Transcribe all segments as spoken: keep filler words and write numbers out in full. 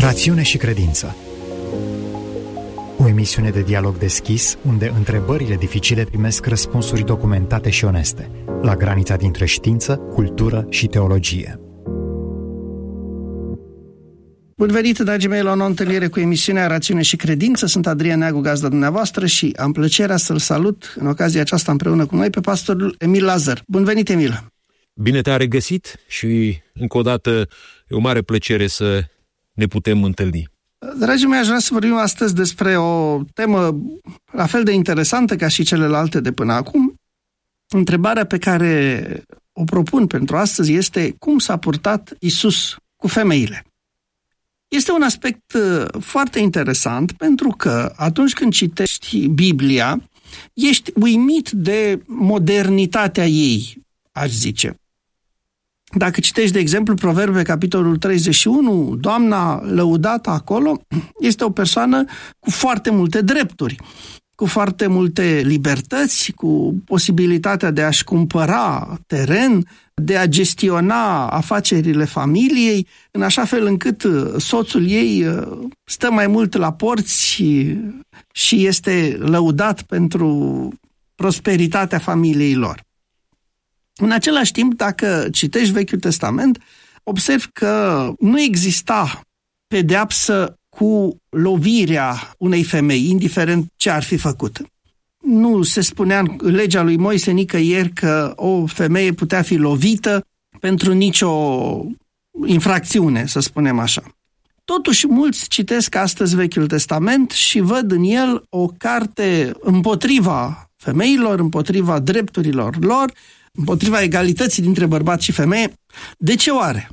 Rațiune și credință. O emisiune de dialog deschis, unde întrebările dificile primesc răspunsuri documentate și oneste, la granița dintre știință, cultură și teologie. Bun venit, dragii mei, la o nouă întâlnire cu emisiunea Rațiune și Credință. Sunt Adrian Neagu, gazda dumneavoastră, și am plăcerea să-l salut în ocazia aceasta împreună cu noi pe pastorul Emil Lazar. Bun venit, Emil! Bine te-a regăsit și încă o dată e o mare plăcere să ne putem întâlni. Dragii mei, aș vrea să vorbim astăzi despre o temă la fel de interesantă ca și celelalte de până acum. Întrebarea pe care o propun pentru astăzi este: cum s-a purtat Iisus cu femeile? Este un aspect foarte interesant pentru că atunci când citești Biblia, ești uimit de modernitatea ei, aș zice. Dacă citești, de exemplu, Proverbe, capitolul treizeci și unu, doamna lăudată acolo este o persoană cu foarte multe drepturi, cu foarte multe libertăți, cu posibilitatea de a-și cumpăra teren, de a gestiona afacerile familiei, în așa fel încât soțul ei stă mai mult la porți și este lăudat pentru prosperitatea familiei lor. În același timp, dacă citești Vechiul Testament, observi că nu exista pedeapsă cu lovirea unei femei, indiferent ce ar fi făcut. Nu se spunea în legea lui Moise nicăieri că o femeie putea fi lovită pentru nicio infracțiune, să spunem așa. Totuși, mulți citesc astăzi Vechiul Testament și văd în el o carte împotriva femeilor, împotriva drepturilor lor, împotriva egalității dintre bărbat și femeie. De ce oare?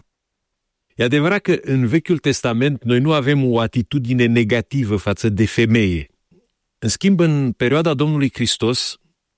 E adevărat că în Vechiul Testament noi nu avem o atitudine negativă față de femeie. În schimb, în perioada Domnului Hristos,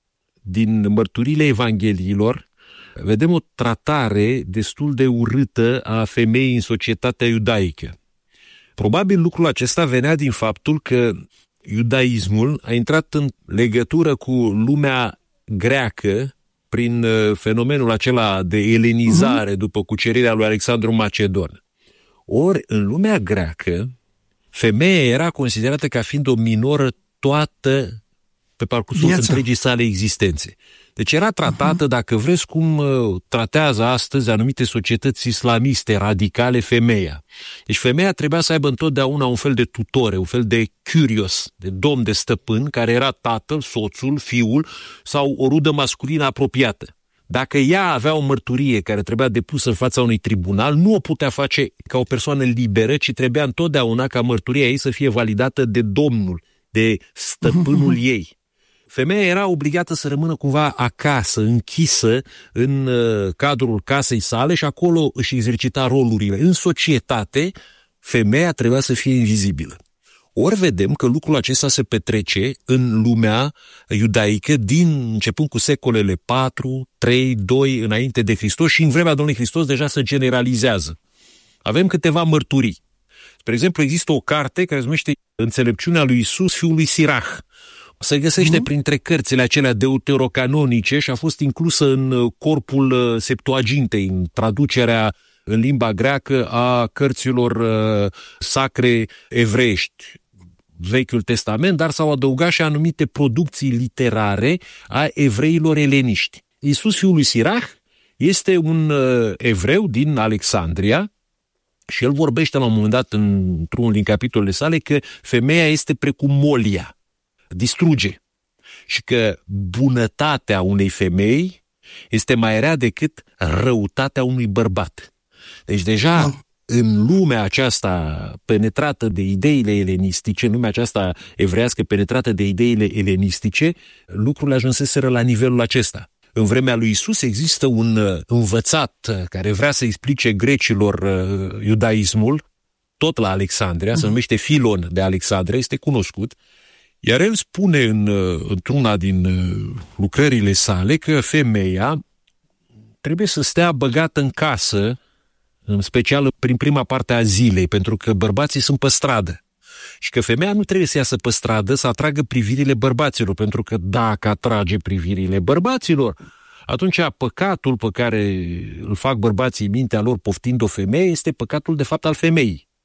din mărturiile Evangheliilor, vedem o tratare destul de urâtă a femeii în societatea iudaică. Probabil lucrul acesta venea din faptul că iudaismul a intrat în legătură cu lumea greacă prin fenomenul acela de elenizare uh-huh. după cucerirea lui Alexandru Macedon. Ori, în lumea greacă, femeia era considerată ca fiind o minoră toată pe parcursul Viața. întregii sale existențe. Deci era tratată, uh-huh. dacă vreți, cum uh, tratează astăzi anumite societăți islamiste radicale femeia. Deci femeia trebuia să aibă întotdeauna un fel de tutore, un fel de curios, de domn, de stăpân, care era tatăl, soțul, fiul sau o rudă masculină apropiată. Dacă ea avea o mărturie care trebuia depusă în fața unui tribunal, nu o putea face ca o persoană liberă, ci trebuia întotdeauna ca mărturia ei să fie validată de domnul, de stăpânul ei. Femeia era obligată să rămână cumva acasă, închisă în uh, cadrul casei sale și acolo își exercita rolurile. În societate, femeia trebuia să fie invizibilă. Ori vedem că lucrul acesta se petrece în lumea iudaică din începând cu secolele patru, trei, doi înainte de Hristos și în vremea Domnului Hristos deja se generalizează. Avem câteva mărturii. Spre exemplu, există o carte care se numește Înțelepciunea lui Iisus, fiul lui Sirach. Se găsește uh-huh. printre cărțile acelea deuterocanonice și a fost inclusă în corpul Septuagintei, în traducerea în limba greacă a cărților uh, sacre evreiești, Vechiul Testament, dar s-au adăugat și anumite producții literare a evreilor eleniști. Iisus, fiul lui Sirach, este un uh, evreu din Alexandria și el vorbește la un moment dat într-unul din capitolele sale că femeia este precum molia, distruge, și că bunătatea unei femei este mai rea decât răutatea unui bărbat. Deci deja oh. în lumea aceasta penetrată de ideile elenistice, în lumea aceasta evreiască penetrată de ideile elenistice, lucrurile ajunseseră la nivelul acesta. În vremea lui Iisus există un învățat care vrea să explice grecilor iudaismul, tot la Alexandria, uh-huh. se numește Filon de Alexandria, este cunoscut. Iar el spune în, într-una din lucrările sale că femeia trebuie să stea băgată în casă, în special prin prima parte a zilei, pentru că bărbații sunt pe stradă. Și că femeia nu trebuie să iasă pe stradă să atragă privirile bărbaților, pentru că dacă atrage privirile bărbaților, atunci păcatul pe care îl fac bărbații în mintea lor poftind o femeie este păcatul de fapt al femeii.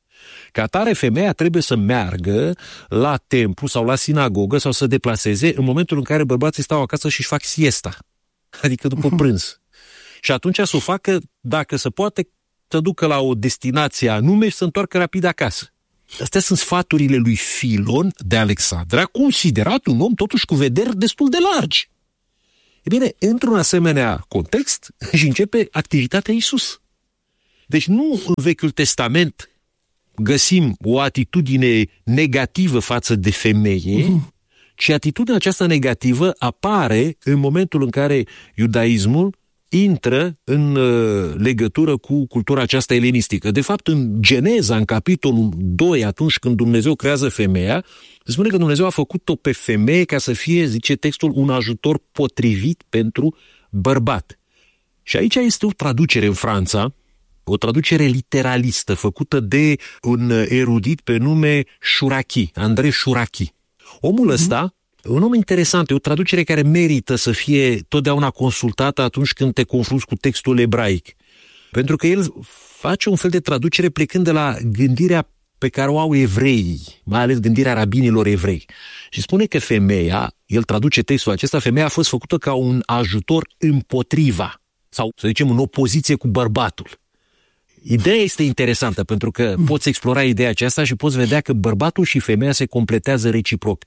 Ca atare, femeia trebuie să meargă la templu sau la sinagogă sau să deplaseze în momentul în care bărbații stau acasă și își fac siesta, adică după prânz. Și atunci să o facă, dacă se poate, să ducă la o destinație anume și să întoarcă rapid acasă. Astea sunt sfaturile lui Filon de Alexandria, considerat un om totuși cu vederi destul de largi. E bine, într-un asemenea context își începe activitatea Iisus. Deci nu în Vechiul Testament găsim o atitudine negativă față de femeie, uh-huh. ci atitudinea aceasta negativă apare în momentul în care iudaismul intră în uh, legătură cu cultura aceasta elenistică. De fapt, în Geneza, în capitolul doi, atunci când Dumnezeu creează femeia, se spune că Dumnezeu a făcut-o pe femeie ca să fie, zice textul, un ajutor potrivit pentru bărbat. Și aici este o traducere în Franța, o traducere literalistă, făcută de un erudit pe nume Shuraki, Andrei Shuraki. Omul ăsta, un om interesant, e o traducere care merită să fie totdeauna consultată atunci când te confrunți cu textul ebraic. Pentru că el face un fel de traducere plecând de la gândirea pe care o au evreii, mai ales gândirea rabinilor evrei. Și spune că femeia, el traduce textul acesta, femeia a fost făcută ca un ajutor împotriva, sau să zicem în opoziție cu bărbatul. Ideea este interesantă pentru că poți explora ideea aceasta și poți vedea că bărbatul și femeia se completează reciproc.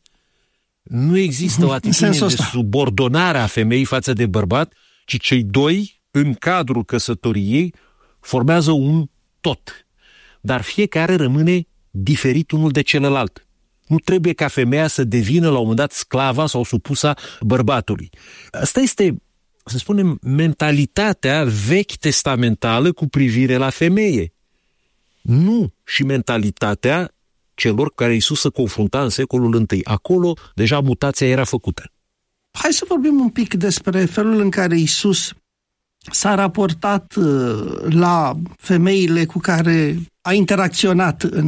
Nu există o atitudine de subordonare a femeii față de bărbat, ci cei doi, în cadrul căsătoriei, formează un tot. Dar fiecare rămâne diferit unul de celălalt. Nu trebuie ca femeia să devină la un moment dat sclava sau supusa bărbatului. Asta este, să spunem, mentalitatea vechi testamentală cu privire la femeie. Nu și mentalitatea celor care Iisus se confrunta în secolul întâi. Acolo deja mutația era făcută. Hai să vorbim un pic despre felul în care Iisus s-a raportat la femeile cu care a interacționat în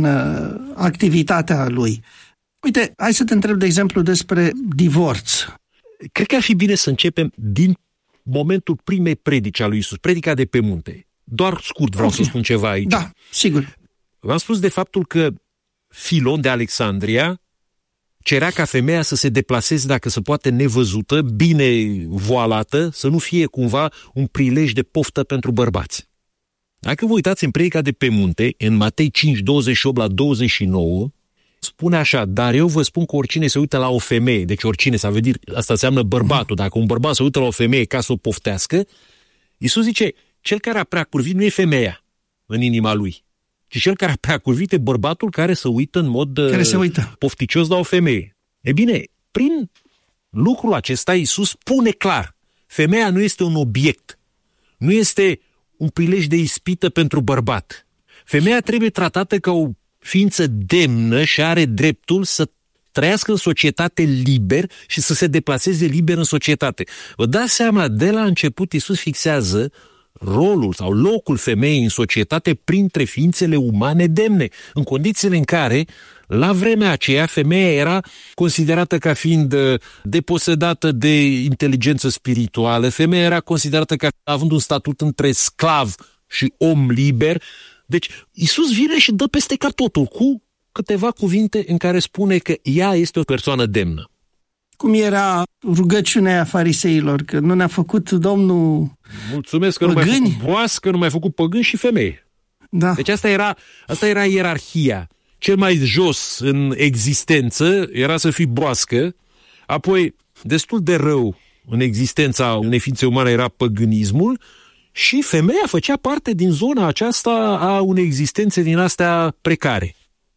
activitatea lui. Uite, hai să te întreb, de exemplu, despre divorț. Cred că ar fi bine să începem din momentul primei predici a lui Iisus, predica de pe munte. Doar scurt vreau okay. să spun ceva aici. Da, sigur. V-am spus de faptul că Filon de Alexandria cerea ca femeia să se deplaseze, dacă se poate, nevăzută, bine voalată, să nu fie cumva un prilej de poftă pentru bărbați. Dacă vă uitați în predica de pe munte, în Matei cinci, douăzeci și opt la douăzeci și nouă, spune așa: dar eu vă spun că oricine se uită la o femeie, deci oricine, să vedeți, asta înseamnă bărbatul, dacă un bărbat se uită la o femeie ca să o poftească, Iisus zice, cel care a prea curvit nu e femeia în inima lui, ci cel care a prea curvit e bărbatul care se uită în mod care se uită. pofticios la o femeie. E bine, prin lucrul acesta Iisus spune clar, femeia nu este un obiect, nu este un prilej de ispită pentru bărbat. Femeia trebuie tratată ca o ființă demnă și are dreptul să trăiască în societate liber și să se deplaseze liber în societate. Vă dați seama, de la început Iisus fixează rolul sau locul femeii în societate printre ființele umane demne, în condițiile în care, la vremea aceea, femeia era considerată ca fiind deposedată de inteligență spirituală, femeia era considerată ca având un statut între sclav și om liber. Deci Iisus vine și dă peste ca totul cu câteva cuvinte în care spune că ea este o persoană demnă. Cum era rugăciunea fariseilor, că nu ne-a făcut Domnul Mulțumesc că păgâni. Nu mai a făcut boască, nu mai a făcut păgâni și femeie. Da. Deci asta era, asta era ierarhia. Cel mai jos în existență era să fii broască, apoi destul de rău în existența unei ființe umane era păgânismul și femeia făcea parte din zona aceasta a unei existențe din astea precare.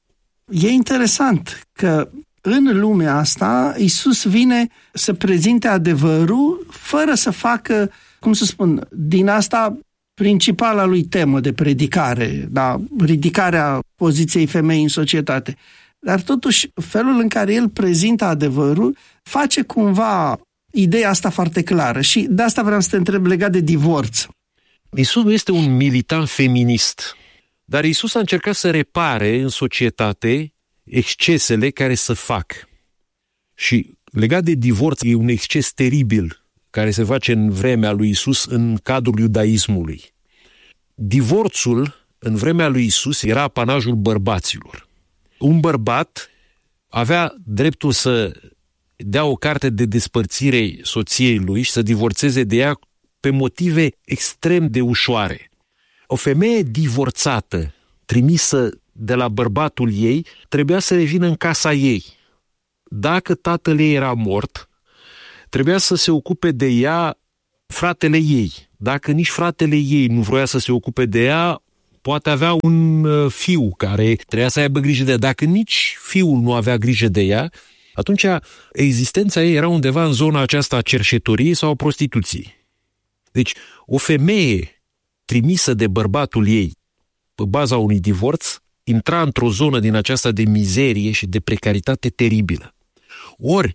E interesant că în lumea asta Iisus vine să prezinte adevărul fără să facă, cum să spun, din asta principala lui temă de predicare, da, ridicarea poziției femeii în societate. Dar totuși felul în care el prezintă adevărul face cumva ideea asta foarte clară și de asta vreau să te întreb legat de divorț. Iisus nu este un militant feminist, dar Iisus a încercat să repare în societate excesele care se fac. Și legat de divorț, e un exces teribil care se face în vremea lui Iisus în cadrul iudaismului. Divorțul în vremea lui Iisus era apanajul bărbaților. Un bărbat avea dreptul să dea o carte de despărțire soției lui și să divorțeze de ea pe motive extrem de ușoare. O femeie divorțată, trimisă de la bărbatul ei, trebuia să revină în casa ei. Dacă tatăl ei era mort, trebuia să se ocupe de ea fratele ei. Dacă nici fratele ei nu vroia să se ocupe de ea, poate avea un fiu care trebuia să aibă grijă de ea. Dacă nici fiul nu avea grijă de ea, atunci existența ei era undeva în zona aceasta a cerșetoriei sau a prostituției. Deci, o femeie trimisă de bărbatul ei pe baza unui divorț intra într-o zonă din aceasta de mizerie și de precaritate teribilă. Ori,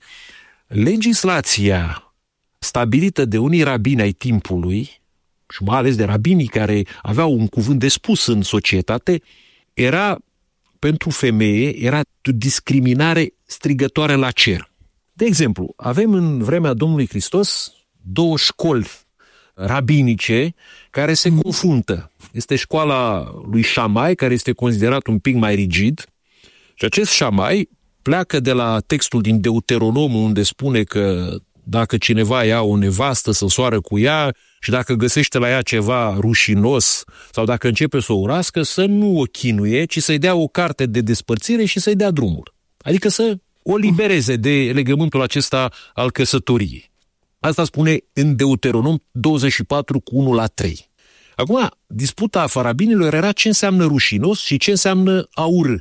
legislația stabilită de unii rabini ai timpului, și mai ales de rabinii care aveau un cuvânt de spus în societate, era, pentru femeie, era o discriminare strigătoare la cer. De exemplu, avem în vremea Domnului Hristos două școli rabinice care se confruntă. Este școala lui Șamai, care este considerat un pic mai rigid, și acest Șamai pleacă de la textul din Deuteronom, unde spune că dacă cineva ia o nevastă să soară cu ea și dacă găsește la ea ceva rușinos sau dacă începe să o urască, să nu o chinuie, ci să-i dea o carte de despărțire și să-i dea drumul. Adică să o libereze de legământul acesta al căsătoriei. Asta spune în Deuteronom douăzeci și patru cu unu la trei. Acum, disputa farabinilor era ce înseamnă rușinos și ce înseamnă a urâ.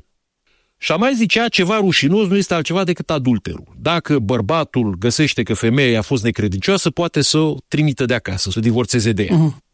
Șamai zicea ceva rușinos nu este altceva decât adulterul. Dacă bărbatul găsește că femeia a fost necredincioasă, poate să o trimită de acasă, să o divorțeze de ea. Uh-huh.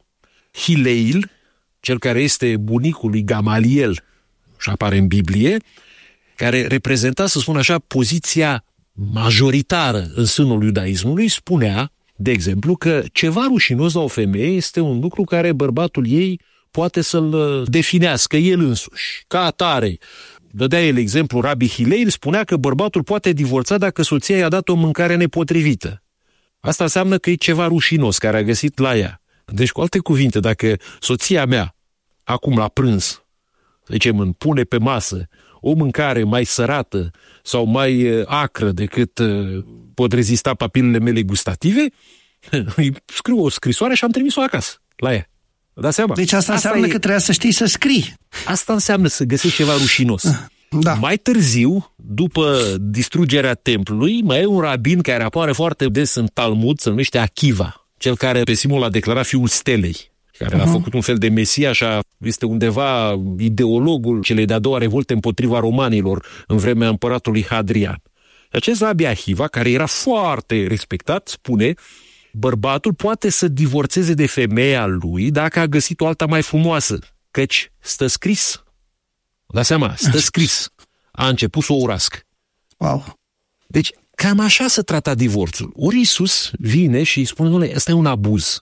Hileil, cel care este bunicul lui Gamaliel, și apare în Biblie, care reprezenta, să spun așa, poziția majoritară în sânul iudaismului, spunea, de exemplu, că ceva rușinos la o femeie este un lucru care bărbatul ei poate să-l definească el însuși. Ca atare, dădea el exemplu, Rabbi Hileil spunea că bărbatul poate divorța dacă soția i-a dat o mâncare nepotrivită. Asta înseamnă că e ceva rușinos care a găsit la ea. Deci, cu alte cuvinte, dacă soția mea, acum la prânz, să zicem, îmi pune pe masă o mâncare mai sărată sau mai acră decât pot rezista papilele mele gustative, îi scriu o scrisoare și am trimis-o acasă, la ea. Da seama? Deci asta, asta înseamnă e... că trebuia să știi să scrii. Asta înseamnă să găsești ceva rușinos. Da. Mai târziu, după distrugerea templului, mai e un rabin care apare foarte des în Talmud, se numește Akiva, cel care pe Simon l-a declarat fiul stelei, care uh-huh. l-a făcut un fel de mesia, așa, este undeva ideologul celei de-a doua revolte împotriva romanilor în vremea împăratului Hadrian. Acest Rabbi Akiva, care era foarte respectat, spune: bărbatul poate să divorțeze de femeia lui dacă a găsit o alta mai frumoasă, căci stă scris. Da seama, stă scris. A început să o urască. Wow. Deci, cam așa se trata divorțul. Ori Iisus vine și îi spune: dom'le, ăsta e un abuz.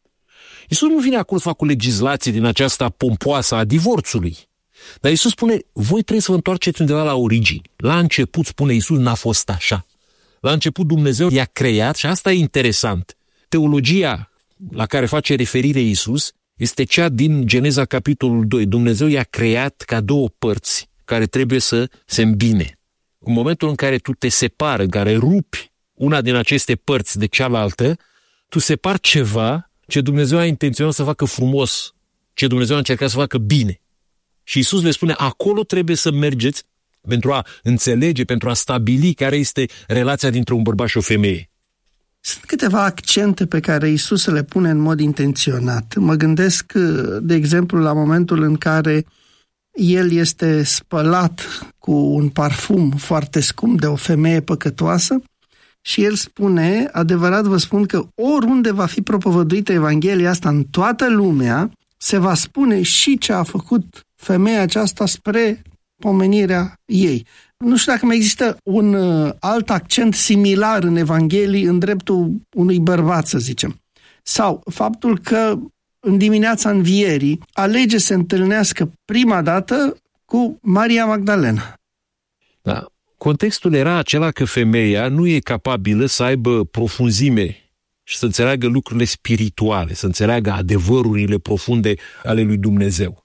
Iisus nu vine acolo să facă o legislație din aceasta pompoasă a divorțului. Dar Iisus spune: voi trebuie să vă întoarceți undeva la origini. La început, spune Iisus, n-a fost așa. La început Dumnezeu i-a creat, și asta e interesant. Teologia la care face referire Iisus este cea din Geneza capitolul doi. Dumnezeu i-a creat ca două părți care trebuie să se îmbine. În momentul în care tu te separi, în care rupi una din aceste părți de cealaltă, tu separi ceva ce Dumnezeu a intenționat să facă frumos, ce Dumnezeu a încercat să facă bine. Și Iisus le spune: acolo trebuie să mergeți pentru a înțelege, pentru a stabili care este relația dintre un bărbat și o femeie. Sunt câteva accente pe care Iisus le pune în mod intenționat. Mă gândesc, de exemplu, la momentul în care el este spălat cu un parfum foarte scump de o femeie păcătoasă și el spune: adevărat vă spun că oriunde va fi propovăduită Evanghelia asta în toată lumea, se va spune și ce a făcut femeia aceasta spre pomenirea ei. Nu știu dacă mai există un uh, alt accent similar în Evanghelii în dreptul unui bărbat, să zicem. Sau faptul că în dimineața învierii alege să se întâlnească prima dată cu Maria Magdalena. Da. Contextul era acela că femeia nu e capabilă să aibă profunzime și să înțeleagă lucrurile spirituale, să înțeleagă adevărurile profunde ale lui Dumnezeu.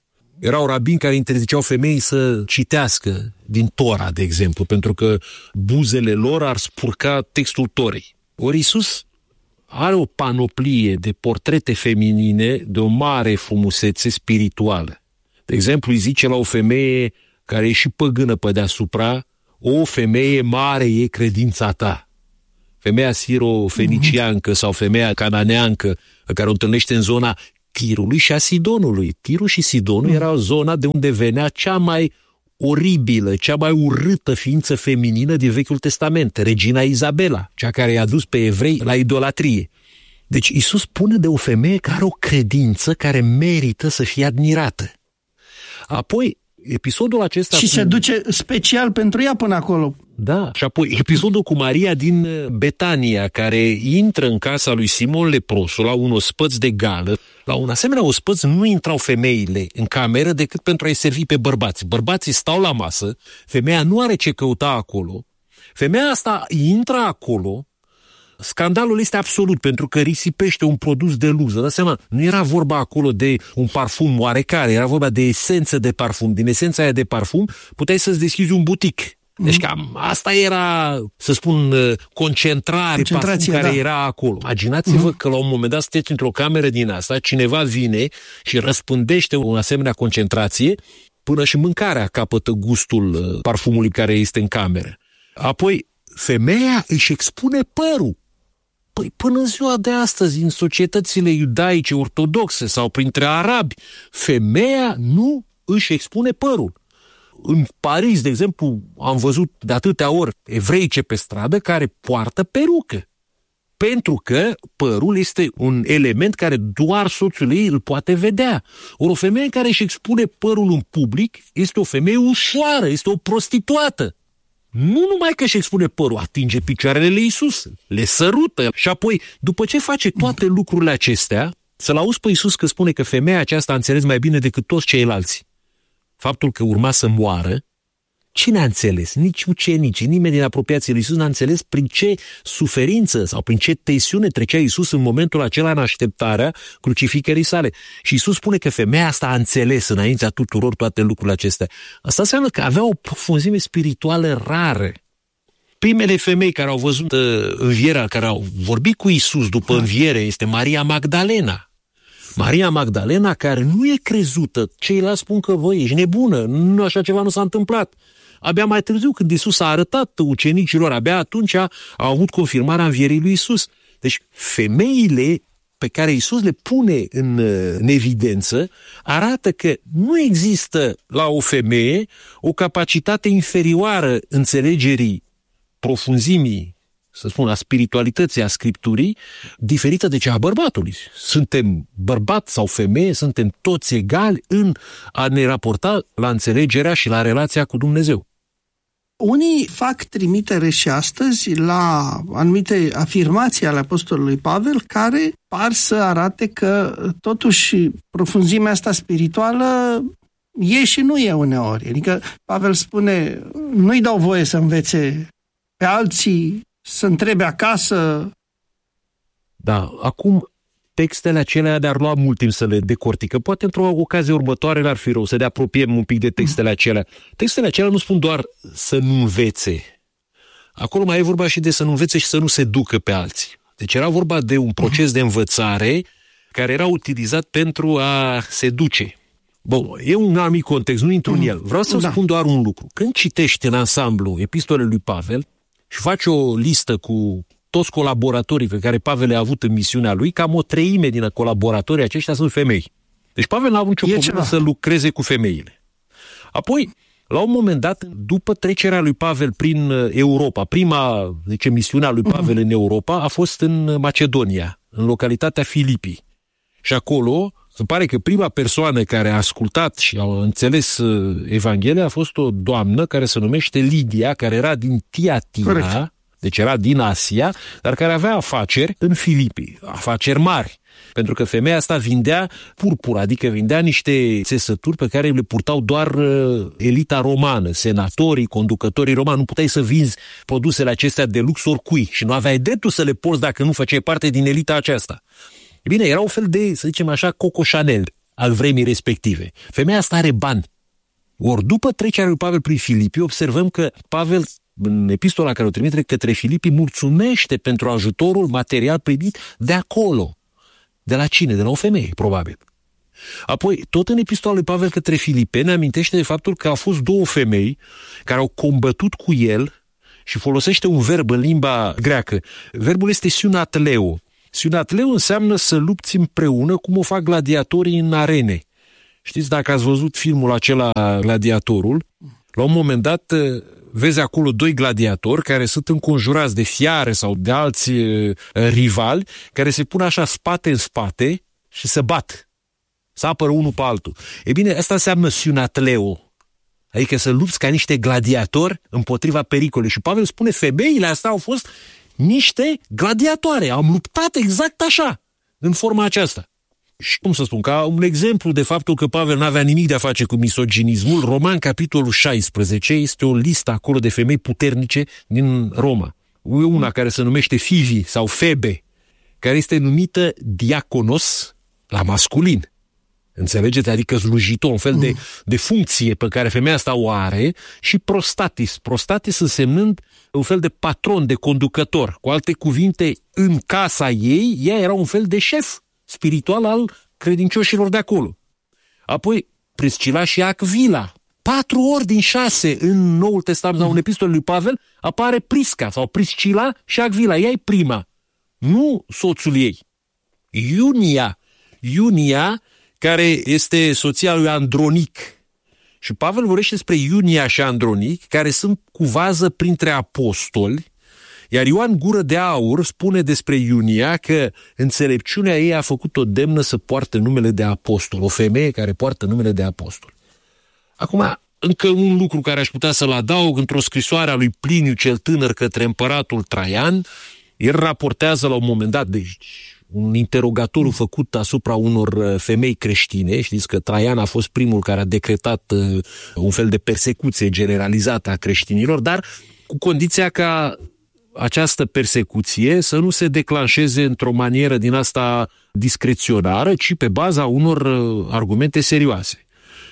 Erau rabini care interziceau femeii să citească din Tora, de exemplu, pentru că buzele lor ar spurca textul Torei. Ori Iisus are o panoplie de portrete feminine de o mare frumusețe spirituală. De exemplu, îi zice la o femeie care e și păgână pe deasupra, o femeie mare e credința ta. Femeia siro-feniciancă sau femeia cananeancă care o întâlnește în zona Tirului și a Sidonului. Tirul și Sidonul era zona de unde venea cea mai oribilă, cea mai urâtă ființă feminină din Vechiul Testament, regina Izabela, cea care i-a dus pe evrei la idolatrie. Deci Iisus spune de o femeie care are o credință care merită să fie admirată. Apoi, episodul acesta... Și cu... se duce special pentru ea până acolo. Da, și apoi episodul cu Maria din Betania, care intră în casa lui Simon leprosul la un ospăț de gală. La un asemenea ospăț nu intrau femeile în cameră decât pentru a-i servi pe bărbați. Bărbații stau la masă, femeia nu are ce căuta acolo, femeia asta intră acolo, scandalul este absolut pentru că risipește un produs de luză. Dați seama, nu era vorba acolo de un parfum oarecare, era vorba de esență de parfum. Din esența aia de parfum puteai să-ți deschizi un butic. Deci cam asta era, să spun, concentrare, parfum care da. era acolo. Imaginați-vă uh-huh. că la un moment dat sunteți într-o cameră din asta, cineva vine și răspândește o asemenea concentrație, până și mâncarea capătă gustul parfumului care este în cameră. Apoi, femeia își expune părul. Păi până în ziua de astăzi, în societățile iudaice ortodoxe sau printre arabi, femeia nu își expune părul. În Paris, de exemplu, am văzut de atâtea ori evreice pe stradă care poartă perucă. Pentru că părul este un element care doar soțul ei îl poate vedea. Ori o femeie care își expune părul în public este o femeie ușoară, este o prostituată. Nu numai că își expune părul, atinge picioarele lui Iisus, le sărută. Și apoi, după ce face toate lucrurile acestea, să-l auzi pe Iisus că spune că femeia aceasta a înțeles mai bine decât toți ceilalți faptul că urma să moară. Cine a înțeles? Nici ucenicii, nimeni din apropiații lui Iisus n-a înțeles prin ce suferință sau prin ce tensiune trecea Iisus în momentul acela în așteptarea crucificării sale. Și Iisus spune că femeia asta a înțeles înaintea tuturor toate lucrurile acestea. Asta înseamnă că avea o profunzime spirituală rară. Primele femei care au văzut uh, învierea, care au vorbit cu Iisus după înviere, este Maria Magdalena. Maria Magdalena, care nu e crezută, ceilalți spun că, voi, ești nebună, nu, așa ceva nu s-a întâmplat. Abia mai târziu, când Iisus a arătat ucenicilor, abia atunci a, a avut confirmarea învierii lui Iisus. Deci, femeile pe care Iisus le pune în, în evidență arată că nu există la o femeie o capacitate inferioară înțelegerii profunzimii, să spun, a spiritualității, a Scripturii, diferită de cea a bărbatului. Suntem bărbat sau femeie, suntem toți egali în a ne raporta la înțelegerea și la relația cu Dumnezeu. Unii fac trimitere și astăzi la anumite afirmații ale apostolului Pavel care par să arate că totuși profunzimea asta spirituală e și nu e uneori. Adică Pavel spune, nu-i dau voie să învețe pe alții, să întrebe acasă. Da, acum textele acelea de-ar lua mult timp să le decortică. Poate într-o ocazie următoare n-ar fi rău să ne apropiem un pic de textele acelea. Textele acelea nu spun doar să nu învețe. Acolo mai e vorba și de să nu învețe și să nu se ducă pe alții. Deci era vorba de un proces de învățare care era utilizat pentru a se duce. Bun, e un anumit context, nu intru în el. Vreau să da. spun doar un lucru. Când citești în ansamblu epistolele lui Pavel și faci o listă cu toți colaboratorii pe care Pavel le-a avut în misiunea lui, cam o treime din colaboratorii aceștia sunt femei. Deci Pavel n-a avut nicio problemă ceva. să lucreze cu femeile. Apoi, la un moment dat, după trecerea lui Pavel prin Europa, prima, zice, misiunea lui Pavel uh-huh. în Europa a fost în Macedonia, în localitatea Filipii. Și acolo, se pare că prima persoană care a ascultat și a înțeles Evanghelia a fost o doamnă care se numește Lidia, care era din Tiatira, Corect. Deci era din Asia, dar care avea afaceri în Filipii, afaceri mari. Pentru că femeia asta vindea purpura, adică vindea niște țesături pe care le purtau doar uh, elita romană, senatorii, conducătorii romani. Nu puteai să vinzi produsele acestea de lux oricui și nu aveai dreptul să le porți dacă nu făceai parte din elita aceasta. E bine, era un fel de, să zicem așa, Coco Chanel al vremii respective. Femeia asta are bani. Ori după trecerea lui Pavel prin Filipi, observăm că Pavel, în epistola care o trimite către Filipi, mulțumește pentru ajutorul material primit de acolo. De la cine? De la o femeie, probabil. Apoi, tot în epistola lui Pavel către Filipeni, amintește de faptul că au fost două femei care au combătut cu el și folosește un verb în limba greacă. Verbul este synatleo. Synatleo înseamnă să lupți împreună, cum o fac gladiatorii în arene. Știți, dacă ați văzut filmul acela, Gladiatorul, la un moment dat vezi acolo doi gladiatori care sunt înconjurați de fiare sau de alți uh, rivali, care se pun așa spate în spate și se bat. Să apără unul pe altul. E bine, asta înseamnă synatleo. Adică să lupți ca niște gladiatori împotriva pericolului. Și Pavel spune, femeile astea au fost niște gladiatoare. Am luptat exact așa, în forma aceasta. Și cum să spun, ca un exemplu de faptul că Pavel n-avea nimic de a face cu misoginismul, Roman, capitolul șaisprezece, este o listă acolo de femei puternice din Roma. Una care se numește Fivi sau Febe, care este numită diaconos la masculin. Înțelegeți? Adică slujitor, un fel de, de funcție pe care femeia asta o are, și prostatis. Prostatis însemnând un fel de patron, de conducător. Cu alte cuvinte, în casa ei, ea era un fel de șef spiritual al credincioșilor de acolo. Apoi, Priscila și Acvila. Patru ori din șase în Noul Testament, sau în epistolul lui Pavel, apare Prisca sau Priscila și Acvila. Ea e prima, nu soțul ei. Iunia. Iunia, care este soția lui Andronic. Și Pavel vorbește despre Iunia și Andronic, care sunt cu vază printre apostoli, iar Ioan Gură de Aur spune despre Iunia că înțelepciunea ei a făcut-o demnă să poarte numele de apostol, o femeie care poartă numele de apostol. Acum, încă un lucru care aș putea să-l adaug, într-o scrisoare a lui Pliniu cel Tânăr către împăratul Traian, el raportează la un moment dat, deci, un interogatoriu făcut asupra unor femei creștine. Știți că Traian a fost primul care a decretat uh, un fel de persecuție generalizată a creștinilor, dar cu condiția ca această persecuție să nu se declanșeze într-o manieră din asta discreționară, ci pe baza unor uh, argumente serioase.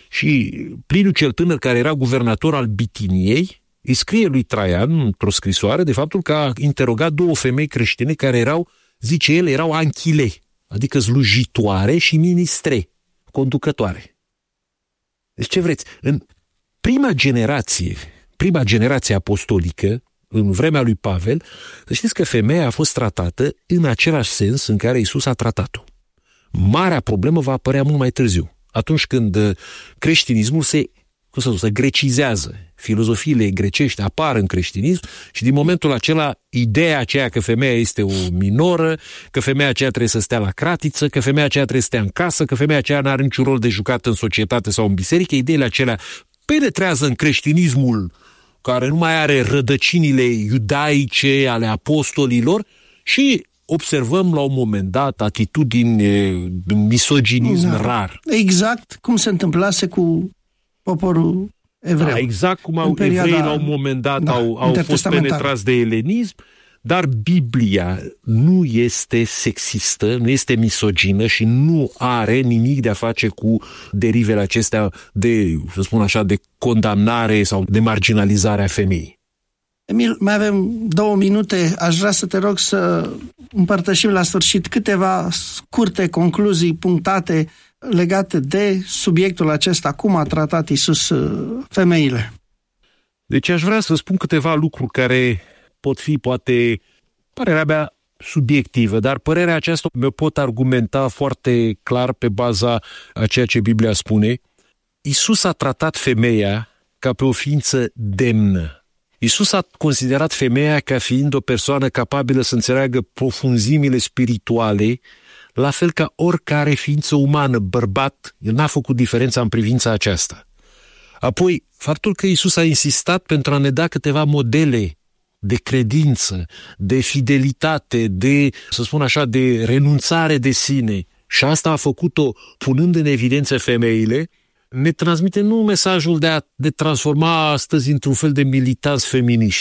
Și Pliniu cel Tânăr, care era guvernator al Bitiniei, îi scrie lui Traian într-o scrisoare de faptul că a interogat două femei creștine care erau, zice el, erau anchile, adică slujitoare și ministre, conducătoare. Deci ce vreți? În prima generație, prima generație apostolică, în vremea lui Pavel, să știți că femeia a fost tratată în același sens în care Iisus a tratat-o. Marea problemă va apărea mult mai târziu, atunci când creștinismul se, cum să spun, se grecizează. Filozofiile grecești apar în creștinism și din momentul acela ideea aceea că femeia este o minoră, că femeia aceea trebuie să stea la cratiță, că femeia aceea trebuie să stea în casă, că femeia aceea n-are niciun rol de jucat în societate sau în biserică, ideile acelea penetrează în creștinismul care nu mai are rădăcinile iudaice ale apostolilor și observăm la un moment dat atitudini de misoginism da. rar. Exact cum se întâmplase cu poporul evreu. Da, exact cum au evrei la un moment dat da, au, au fost penetrați de elenism, dar Biblia nu este sexistă, nu este misogină și nu are nimic de a face cu derivele acestea de, să spun așa, de condamnare sau de marginalizare a femeii. Emil, mai avem două minute. Aș vrea să te rog să împărtășim la sfârșit câteva scurte concluzii punctate legate de subiectul acesta, cum a tratat Iisus femeile. Deci aș vrea să spun câteva lucruri care pot fi, poate, părerea mea subiectivă, dar părerea aceasta mi-o pot argumenta foarte clar pe baza a ceea ce Biblia spune. Iisus a tratat femeia ca pe o ființă demnă. Iisus a considerat femeia ca fiind o persoană capabilă să înțeleagă profunzimile spirituale, la fel ca oricare ființă umană, bărbat, el n-a făcut diferența în privința aceasta. Apoi, faptul că Iisus a insistat pentru a ne da câteva modele de credință, de fidelitate, de, să spun așa, de renunțare de sine, și asta a făcut-o punând în evidență femeile, ne transmite nu mesajul de a de transforma astăzi într-un fel de militanți feminiști,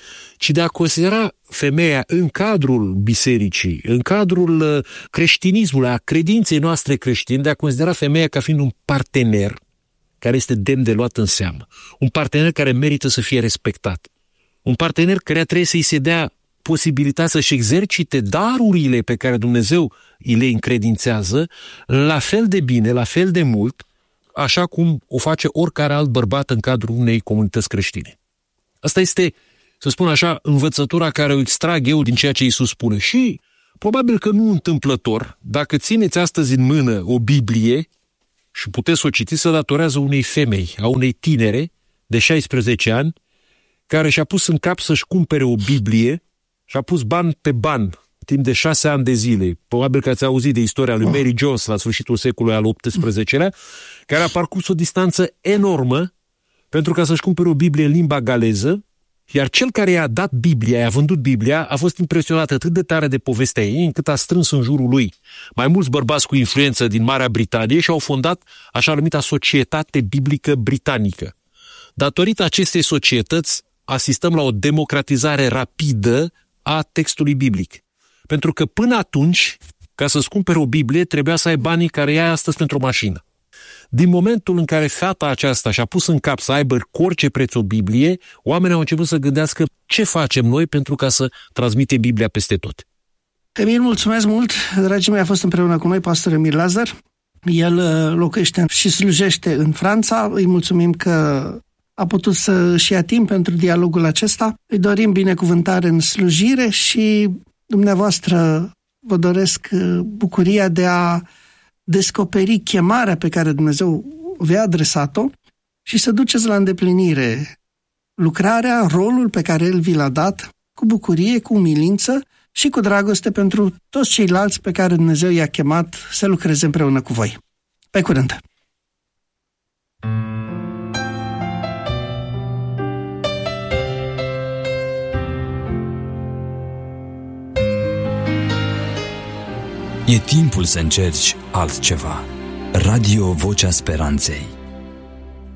ci de a considera femeia în cadrul bisericii, în cadrul creștinismului, a credinței noastre creștine, de a considera femeia ca fiind un partener care este demn de luat în seamă, un partener care merită să fie respectat, un partener care trebuie să-i se dea posibilitatea să-și exercite darurile pe care Dumnezeu îi le încredințează la fel de bine, la fel de mult, așa cum o face oricare alt bărbat în cadrul unei comunități creștine. Asta este, să spun așa, învățătura care o extrag eu din ceea ce Iisus spune. Și probabil că nu întâmplător, dacă țineți astăzi în mână o Biblie și puteți să o citiți, se datorează unei femei, a unei tinere de șaisprezece ani, care și-a pus în cap să-și cumpere o Biblie și a pus ban pe ban timp de șase ani de zile. Probabil că ați auzit de istoria lui Mary Jones la sfârșitul secolului al optsprezecelea, care a parcurs o distanță enormă pentru ca să-și cumpere o Biblie în limba galeză, iar cel care i-a dat Biblia, i-a vândut Biblia, a fost impresionat atât de tare de povestea ei, încât a strâns în jurul lui mai mulți bărbați cu influență din Marea Britanie și au fondat așa numita Societate Biblică Britanică. Datorită acestei societăți, asistăm la o democratizare rapidă a textului biblic. Pentru că până atunci, ca să-ți cumperi o Biblie, trebuia să ai banii care i-ai astăzi pentru o mașină. Din momentul în care fata aceasta și-a pus în cap să aibă cu orice preț o Biblie, oamenii au început să gândească ce facem noi pentru ca să transmite Biblia peste tot. Emil, mulțumesc mult. Dragii mei, a fost împreună cu noi pastor Emil Lazar. El locuiește și slujește în Franța. Îi mulțumim că a putut să-și ia timp pentru dialogul acesta. Îi dorim binecuvântare în slujire și dumneavoastră vă doresc bucuria de a descoperi chemarea pe care Dumnezeu v-a adresat-o și să duceți la îndeplinire lucrarea, rolul pe care El vi l-a dat, cu bucurie, cu umilință și cu dragoste pentru toți ceilalți pe care Dumnezeu i-a chemat să lucreze împreună cu voi. Pe curând! E timpul să încerci altceva. Radio Vocea Speranței.